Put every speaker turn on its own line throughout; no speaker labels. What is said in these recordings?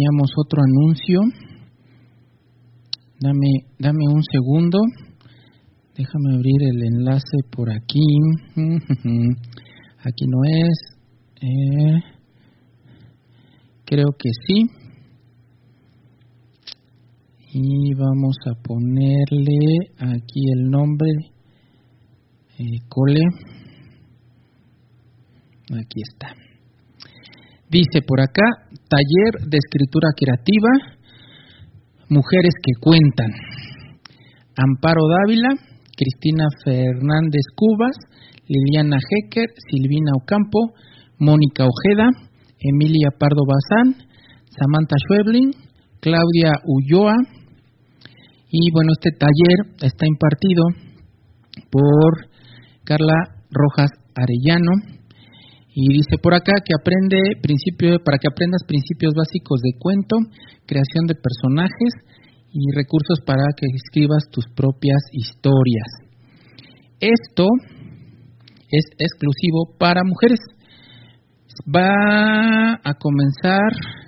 teníamos otro anuncio. Dame un segundo. Déjame abrir el enlace por aquí. Aquí no es. Creo que sí. Y vamos a ponerle aquí el nombre. Cole. Aquí está. Dice por acá, taller de escritura creativa, mujeres que cuentan. Amparo Dávila, Cristina Fernández Cubas, Liliana Hecker, Silvina Ocampo, Mónica Ojeda, Emilia Pardo Bazán, Samantha Schweblin, Claudia Ulloa. Y bueno, este taller está impartido por Carla Rojas Arellano. Y dice por acá que para que aprendas principios básicos de cuento, creación de personajes y recursos para que escribas tus propias historias. Esto es exclusivo para mujeres. Va a comenzar,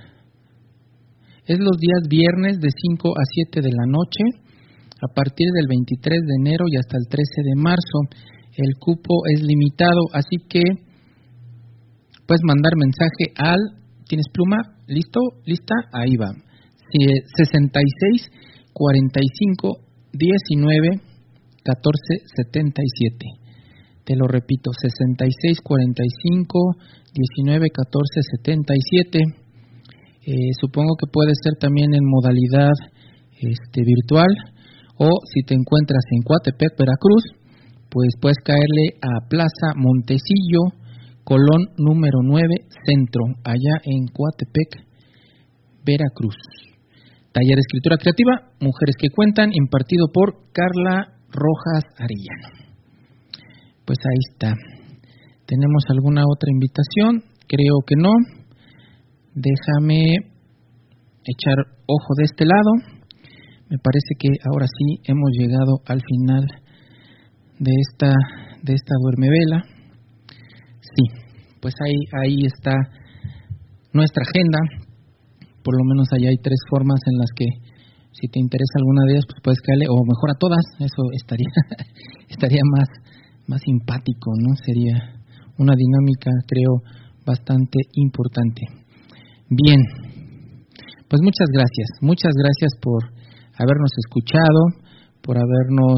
es los días viernes de 5 a 7 de la noche, a partir del 23 de enero y hasta el 13 de marzo. El cupo es limitado, así que puedes mandar mensaje al... ¿Tienes pluma? ¿Listo? ¿Lista? Ahí va. 66 45 19 14 77. Te lo repito, 66 45 19 14 77. Supongo que puede ser también en modalidad virtual, o si te encuentras en Coatepec, Veracruz, pues puedes caerle a Plaza Montecillo, Colón número 9, Centro, allá en Coatepec, Veracruz. Taller de escritura creativa, mujeres que cuentan, impartido por Carla Rojas Arellano. Pues ahí está. ¿Tenemos alguna otra invitación? Creo que no. Déjame echar ojo de este lado. Me parece que ahora sí hemos llegado al final de esta duermevela. Sí, pues ahí está nuestra agenda. Por lo menos ahí hay 3 formas en las que, si te interesa alguna de ellas, pues puedes caerle, o mejor a todas. Eso estaría más simpático, ¿no? Sería una dinámica, creo, bastante importante. Bien, pues muchas gracias por habernos escuchado, por habernos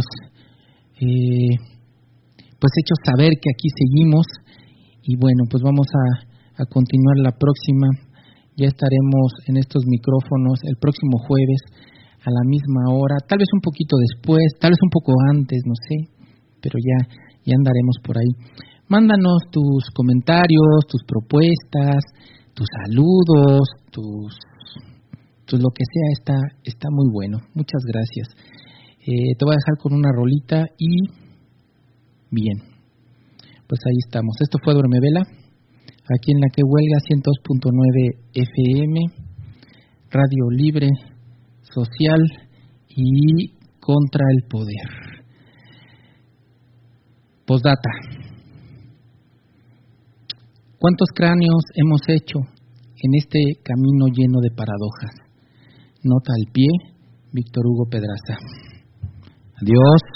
pues hecho saber que aquí seguimos. Y bueno, pues vamos a continuar la próxima. Ya estaremos en estos micrófonos el próximo jueves a la misma hora, tal vez un poquito después, tal vez un poco antes, no sé, pero ya andaremos por ahí. Mándanos tus comentarios, tus propuestas, tus saludos, tus lo que sea, está muy bueno. Muchas gracias. Te voy a dejar con una rolita y bien, pues ahí estamos. Esto fue Duermevela, aquí en la que huelga 102.9 FM, radio libre, social y contra el poder. Postdata. ¿Cuántos cráneos hemos hecho en este camino lleno de paradojas? Nota al pie, Víctor Hugo Pedraza. Adiós.